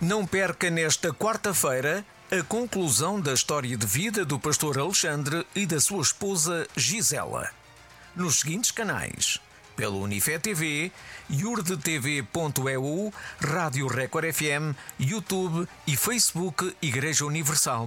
Não perca nesta quarta-feira a conclusão da história de vida do pastor Alexandre e da sua esposa Gisela. Nos seguintes canais: pelo Unifé TV, urdtv.eu, Rádio Record FM, YouTube e Facebook Igreja Universal